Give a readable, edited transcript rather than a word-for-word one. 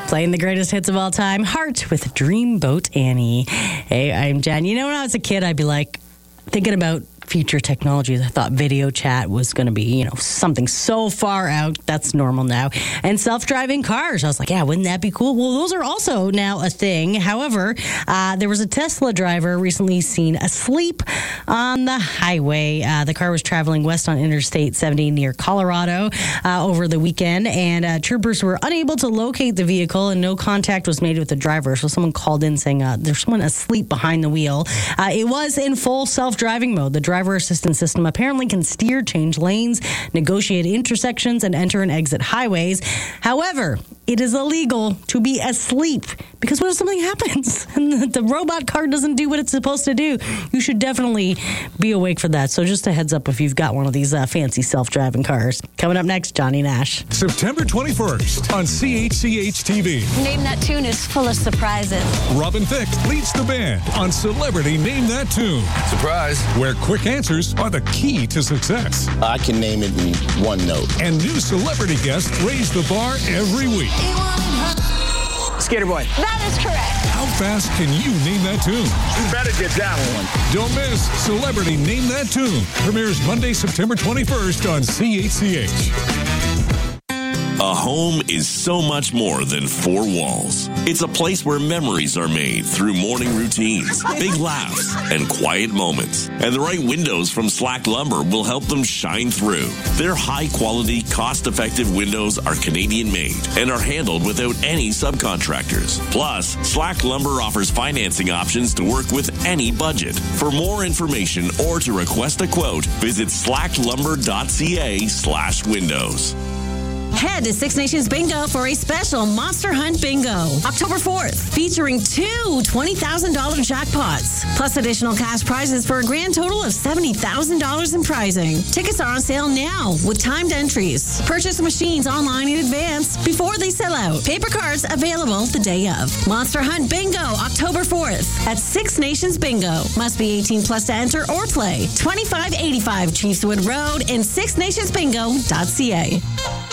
Playing the greatest hits of all time, Heart with Dreamboat Annie. Hey, I'm Jen. You know, when I was a kid, I'd be like thinking about future technologies. I thought video chat was going to be, something so far out. That's normal now. And self-driving cars. I was like, yeah, wouldn't that be cool? Well, those are also now a thing. However, there was a Tesla driver recently seen asleep on the highway. The car was traveling west on Interstate 70 near Colorado over the weekend, and troopers were unable to locate the vehicle, and no contact was made with the driver. So someone called in saying there's someone asleep behind the wheel. It was in full self-driving mode. The driver assistance system apparently can steer, change lanes, negotiate intersections, and enter and exit highways. However, it is illegal to be asleep, because what if something happens and the robot car doesn't do what it's supposed to do? You should definitely be awake for that. So just a heads up if you've got one of these fancy self-driving cars. Coming up next, Johnny Nash. September 21st on CHCH TV. Name That Tune is full of surprises. Robin Thicke leads the band on Celebrity Name That Tune. Surprise. Where quick answers are the key to success. I can name it in one note. And new celebrity guests raise the bar every week. Skater Boy. That is correct. How fast can you name that tune? You better get that one. Don't miss Celebrity Name That Tune. Premieres Monday, September 21st on CHCH. A home is so much more than four walls. It's a place where memories are made through morning routines, big laughs, and quiet moments. And the right windows from Slack Lumber will help them shine through. Their high-quality, cost-effective windows are Canadian-made and are handled without any subcontractors. Plus, Slack Lumber offers financing options to work with any budget. For more information or to request a quote, visit slacklumber.ca/windows. Head to Six Nations Bingo for a special Monster Hunt Bingo, October 4th, featuring two $20,000 jackpots, plus additional cash prizes for a grand total of $70,000 in prizing. Tickets are on sale now with timed entries. Purchase machines online in advance before they sell out. Paper cards available the day of. Monster Hunt Bingo, October 4th at Six Nations Bingo. Must be 18 plus to enter or play. 2585 Chiefswood Road and sixnationsbingo.ca.